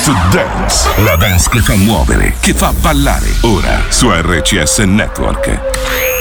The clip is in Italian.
to Dance. La dance che fa muovere, che fa ballare. Ora su RCS Network.